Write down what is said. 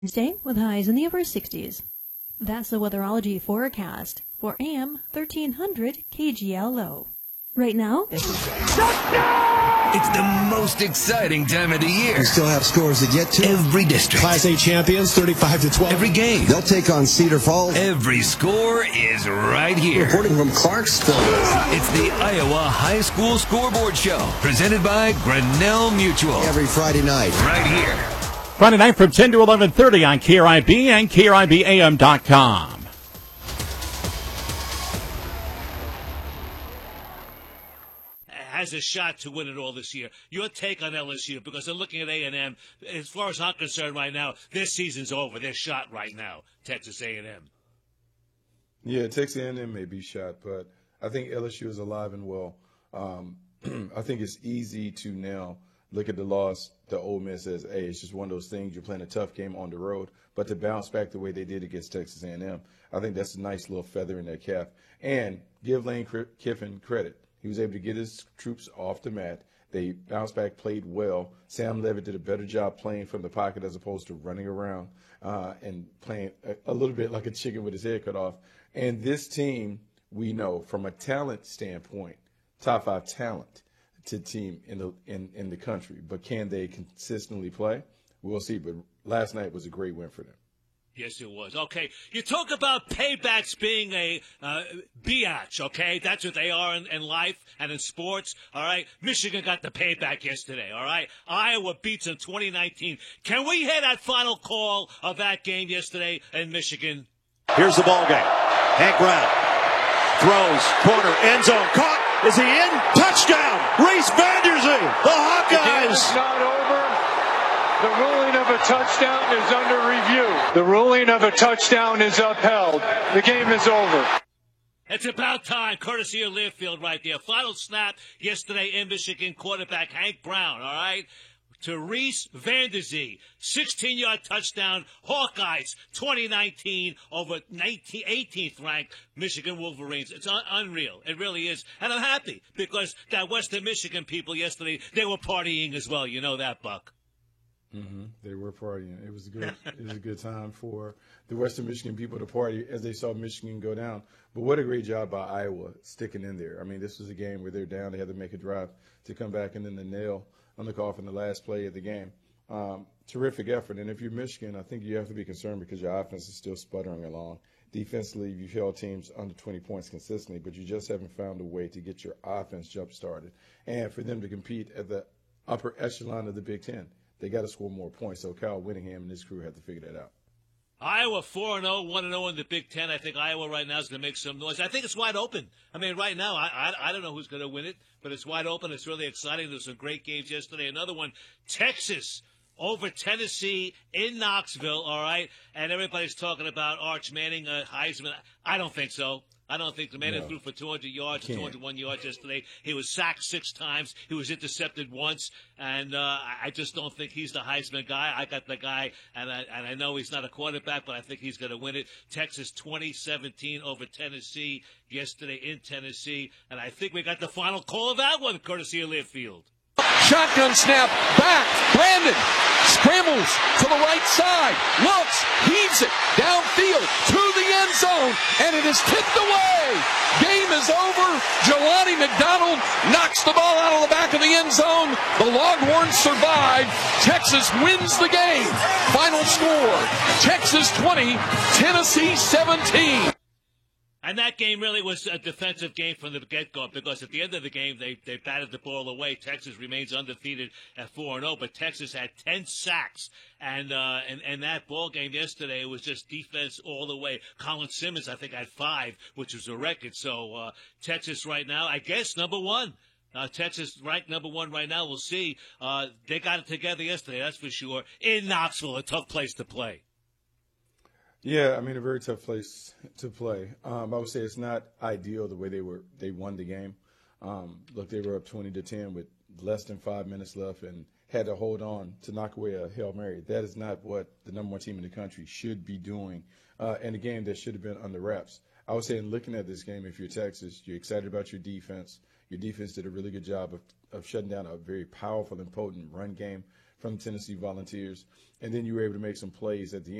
Wednesday with highs in the upper 60s. That's the weatherology forecast for AM 1300 KGLO. Right now, this is... It's the most exciting time of the year. We still have scores to get to. Every district. Class A champions, 35-12. Every game. They'll take on Cedar Falls. Every score is right here. Reporting from Clarksville. It's the Iowa High School Scoreboard Show, presented by Grinnell Mutual. Every Friday night. Right here. Friday night from 10 to 11:30 on KRIB and KRIBAM.com. Has a shot to win it all this year. Your take on LSU, because they're looking at A&M. As far as I'm concerned right now, their season's over. They're shot right now, Texas A&M. Yeah, Texas A&M may be shot, but I think LSU is alive and well. I think it's easy to now look at the loss to Ole Miss as, hey, it's just one of those things. You're playing a tough game on the road, but to bounce back the way they did against Texas A&M, I think that's a nice little feather in their cap. And give Lane Kiffin credit. He was able to get his troops off the mat. They bounced back, played well. Sam Levitt did a better job playing from the pocket as opposed to running around and playing a little bit like a chicken with his head cut off. And this team, we know, from a talent standpoint, top 5 talent to team in the country. But can they consistently play? We'll see. But last night was a great win for them. Yes, it was. Okay, you talk about paybacks being a biatch, okay? That's what they are in life and in sports, all right? Michigan got the payback yesterday, all right? Iowa beats them 2019. Can we hear that final call of that game yesterday in Michigan? Here's the ball game. Hank Brown throws, corner, end zone, caught. Is he in? Touchdown! Reese Vanderzee, the Hawkeyes. It's not over. The ruling of a touchdown is under review. The ruling of a touchdown is upheld. The game is over. It's about time, courtesy of Learfield right there. Final snap yesterday in Michigan, quarterback Hank Brown, all right? To Reese Vanderzee, 16-yard touchdown, Hawkeyes, 2019 over 18th ranked Michigan Wolverines. It's unreal. It really is. And I'm happy because that Western Michigan people yesterday, they were partying as well. You know that, Buck. Mm-hmm. They were partying. It was good. It was a good time for the Western Michigan people to party as they saw Michigan go down. But what a great job by Iowa sticking in there. I mean, this was a game where they're down. They had to make a drive to come back, and then the nail on the coffin, the last play of the game. Terrific effort. And if you're Michigan, I think you have to be concerned because your offense is still sputtering along. Defensively, you've held teams under 20 points consistently, but you just haven't found a way to get your offense jump-started. And for them to compete at the upper echelon of the Big Ten, they got to score more points. So Kyle Whittingham and his crew have to figure that out. Iowa 4-0, 1-0 in the Big Ten. I think Iowa right now is going to make some noise. I think it's wide open. I mean, right now, I don't know who's going to win it, but it's wide open. It's really exciting. There's some great games yesterday. Another one, Texas over Tennessee in Knoxville, all right? And everybody's talking about Arch Manning, Heisman. I don't think so. I don't think the man who threw for 200 yards, 201 yards yesterday. He was sacked 6 times. He was intercepted once. And I just don't think he's the Heisman guy. I got the guy, and I know he's not a quarterback, but I think he's going to win it. Texas 2017 over Tennessee yesterday in Tennessee. And I think we got the final call of that one, courtesy of Learfield. Shotgun snap, back, Brandon scrambles to the right side, looks, heaves it downfield to the end zone, and it is tipped away. Game is over. Jelani McDonald knocks the ball out of the back of the end zone. The Longhorns survive. Texas wins the game. Final score, Texas 20, Tennessee 17. And that game really was a defensive game from the get-go because at the end of the game, they batted the ball away. Texas remains undefeated at 4-0, but Texas had 10 sacks. And that ball game yesterday was just defense all the way. Colin Simmons, I think, had 5, which was a record. So Texas right now, I guess, number 1. Texas ranked number 1 right now. We'll see. They got it together yesterday, that's for sure. In Knoxville, a tough place to play. Yeah, I mean, a very tough place to play. I would say it's not ideal the way they won the game. Look, they were up 20-10 with less than 5 minutes left and had to hold on to knock away a Hail Mary. That is not what the number 1 team in the country should be doing in a game that should have been under wraps. I would say in looking at this game, if you're Texas, you're excited about your defense. Your defense did a really good job of shutting down a very powerful and potent run game from Tennessee Volunteers. And then you were able to make some plays at the